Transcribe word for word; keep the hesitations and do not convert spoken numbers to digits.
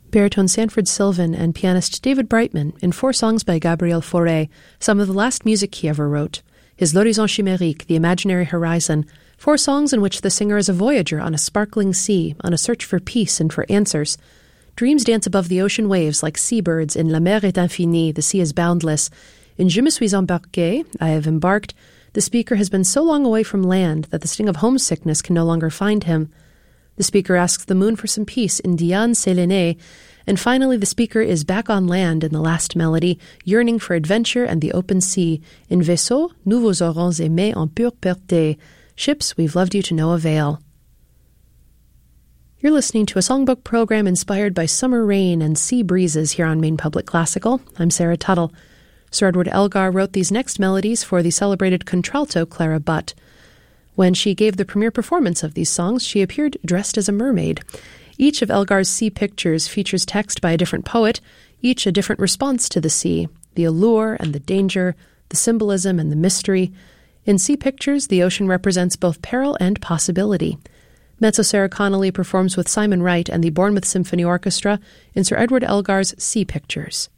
Baritone Sanford Sylvan and pianist David Brightman in four songs by Gabriel Fauré, some of the last music he ever wrote. His L'Horizon Chimérique, The Imaginary Horizon, four songs in which the singer is a voyager on a sparkling sea, on a search for peace and for answers. Dreams dance above the ocean waves like seabirds in La mer est infinie, The sea is boundless. In Je me suis embarqué, I have embarked, the speaker has been so long away from land that the sting of homesickness can no longer find him. The speaker asks the moon for some peace in Diane Séléné, and finally the speaker is back on land in the last melody, yearning for adventure and the open sea. In Vaisseau, nous vous aurons aimé en pure pureté. Ships, we've loved you to no avail. You're listening to a songbook program inspired by summer rain and sea breezes here on Maine Public Classical. I'm Sarah Tuttle. Sir Edward Elgar wrote these next melodies for the celebrated contralto Clara Butt. When she gave the premiere performance of these songs, she appeared dressed as a mermaid. Each of Elgar's sea pictures features text by a different poet, each a different response to the sea, the allure and the danger, the symbolism and the mystery. In Sea Pictures, the ocean represents both peril and possibility. Mezzo Sarah Connolly performs with Simon Wright and the Bournemouth Symphony Orchestra in Sir Edward Elgar's Sea Pictures.